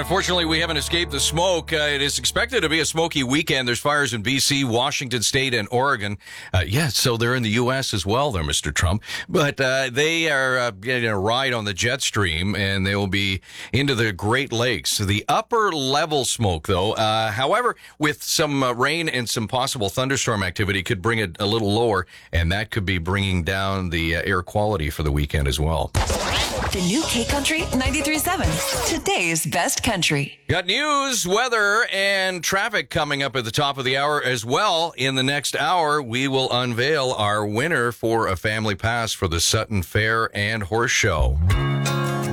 Unfortunately, we haven't escaped the smoke. It is expected to be a smoky weekend. There's fires in B.C., Washington State, and Oregon. So they're in the U.S. as well there, Mr. Trump. But they are getting a ride on the jet stream, and they will be into the Great Lakes. The upper level smoke, though, however, with some rain and some possible thunderstorm activity, could bring it a little lower, and that could be bringing down the air quality for the weekend as well. The new K-Country 93.7, today's best country. Got news, weather, and traffic coming up at the top of the hour as well. In the next hour, we will unveil our winner for a family pass for the Sutton Fair and Horse Show.